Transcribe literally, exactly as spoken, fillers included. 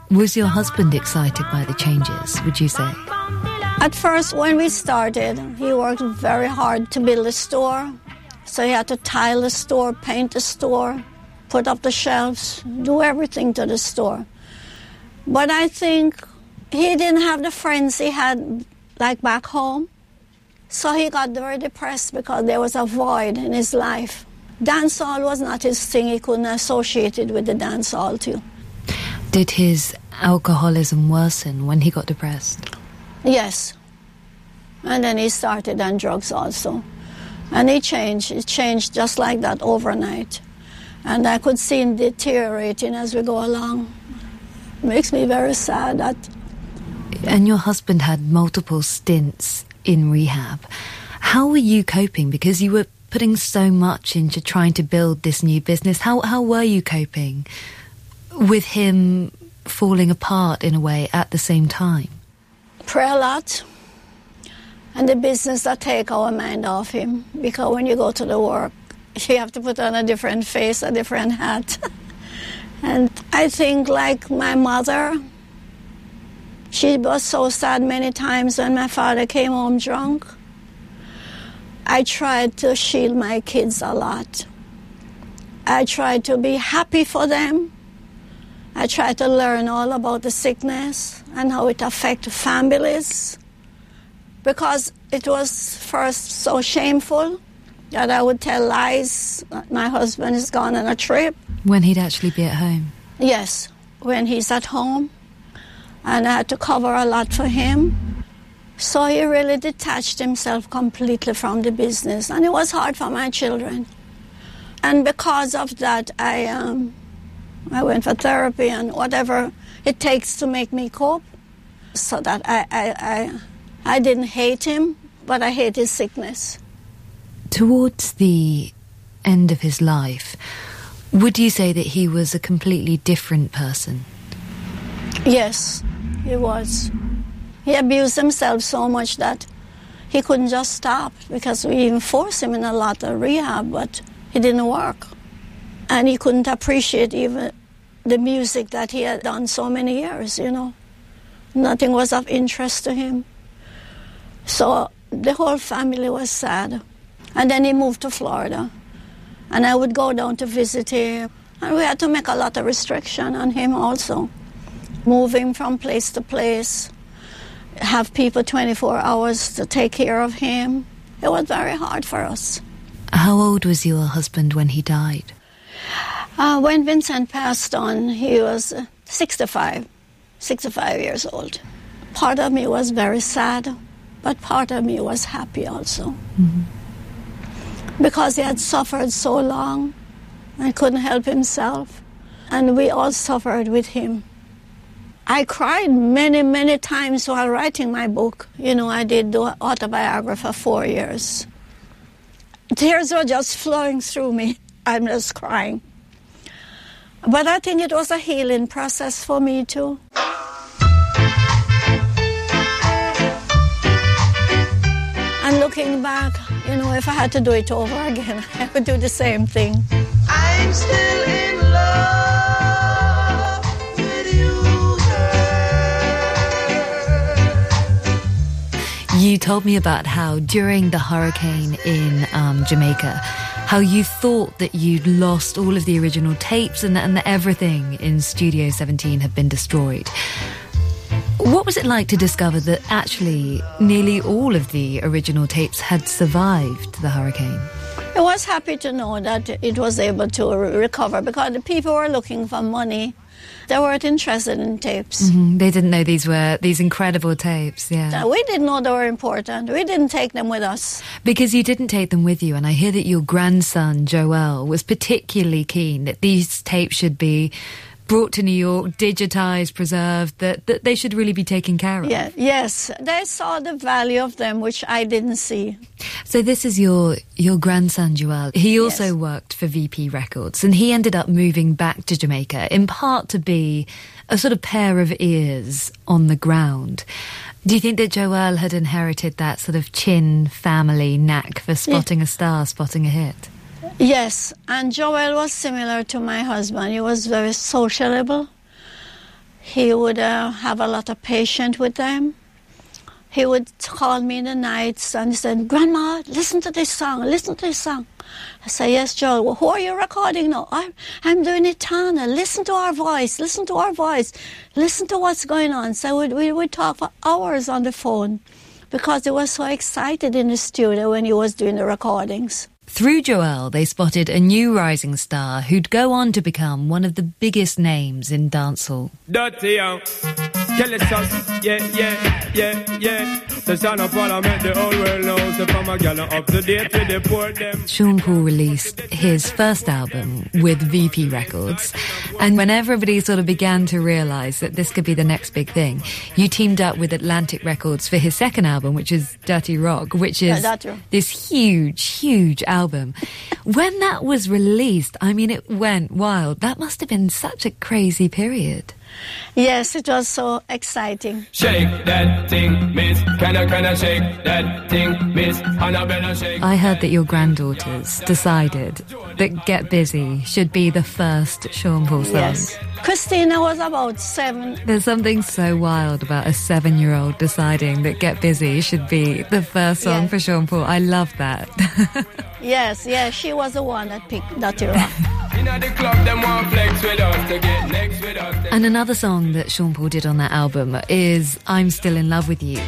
Was your husband excited by the changes, would you say? At first, when we started, he worked very hard to build a store. So he had to tile the store, paint the store, put up the shelves, do everything to the store. But I think he didn't have the friends he had, like, back home. So he got very depressed because there was a void in his life. Dancehall was not his thing. He couldn't associate it with the dancehall too. Did his alcoholism worsen when he got depressed? Yes. And then he started on drugs also. And he changed. He changed just like that overnight. And I could see him deteriorating as we go along. It makes me very sad that... And your husband had multiple stints in rehab. How were you coping? Because you were putting so much into trying to build this new business. How how were you coping with him falling apart in a way at the same time? Pray a lot. And the business that take our mind off him. Because when you go to the work, you have to put on a different face, a different hat. And I think, like my mother, she was so sad many times when my father came home drunk. I tried to shield my kids a lot. I tried to be happy for them. I tried to learn all about the sickness and how it affects families. Because it was first so shameful that I would tell lies that my husband is gone on a trip. When he'd actually be at home? Yes, when he's at home. And I had to cover a lot for him. So he really detached himself completely from the business. And it was hard for my children. And because of that, I um, I went for therapy and whatever it takes to make me cope. So that I, I, I, I didn't hate him, but I hate his sickness. Towards the end of his life, would you say that he was a completely different person? Yes, he was. He abused himself so much that he couldn't just stop, because we even forced him in a lot of rehab, but it didn't work. And he couldn't appreciate even the music that he had done so many years, you know. Nothing was of interest to him. So the whole family was sad. And then he moved to Florida. And I would go down to visit him. And we had to make a lot of restriction on him also. Moving from place to place. Have people twenty-four hours to take care of him. It was very hard for us. How old was your husband when he died? Uh, when Vincent passed on, he was uh, sixty-five, sixty-five years old. Part of me was very sad, but part of me was happy also. Mm-hmm. Because he had suffered so long and couldn't help himself. And we all suffered with him. I cried many, many times while writing my book. You know, I did the autobiography for four years. Tears were just flowing through me. I'm just crying. But I think it was a healing process for me too. And looking back, you know, if I had to do it over again, I would do the same thing. I'm still in love with you, girl. You told me about how during the hurricane in um, Jamaica, how you thought that you'd lost all of the original tapes and, and that everything in Studio seventeen had been destroyed. What was it like to discover that actually nearly all of the original tapes had survived the hurricane? I was happy to know that it was able to re- recover because the people were looking for money. They weren't interested in tapes. Mm-hmm. They didn't know these were these incredible tapes, yeah. We didn't know they were important. We didn't take them with us. Because you didn't take them with you, and I hear that your grandson, Joel, was particularly keen that these tapes should be brought to New York, digitized, preserved, that, that they should really be taken care of. Yeah, yes, they saw the value of them, which I didn't see. So this is your your grandson, Joel. He also Yes. worked for V P Records, and he ended up moving back to Jamaica, in part to be a sort of pair of ears on the ground. Do you think that Joel had inherited that sort of Chin family knack for spotting a star, spotting a hit? Yes, and Joel was similar to my husband. He was very sociable. he would uh, have a lot of patience with them. He would call me in the nights and he said, Grandma, listen to this song, listen to this song. I say, yes, Joel, well, who are you recording now? I'm, I'm doing it, Tana. Listen to our voice, listen to our voice, listen to what's going on. So we, we would talk for hours on the phone because he was so excited in the studio when he was doing the recordings. Through Joel, they spotted a new rising star who'd go on to become one of the biggest names in dancehall. Dirty young, kill it us, yeah, yeah, yeah, yeah. The sound of Parliament, the whole world knows the from a gal up to date with the port them. Sean Paul released his first album with V P Records, and when everybody sort of began to realise that this could be the next big thing, you teamed up with Atlantic Records for his second album, which is Dirty Rock, which is yeah, this huge, huge album. When that was released, I mean, it went wild. That must have been such a crazy period. Yes, it was so exciting. Shake that thing, miss. Can I, can I shake that thing, miss? Annabella shake. I heard that your granddaughters decided that Get Busy should be the first Sean Paul song. Yes. Christina was about seven. There's something so wild about a seven-year-old deciding that Get Busy should be the first song Yes. for Sean Paul. I love that. Yes, yes, she was the one that picked Dirty Rock. And another song that Sean Paul did on that album is I'm Still in Love with You.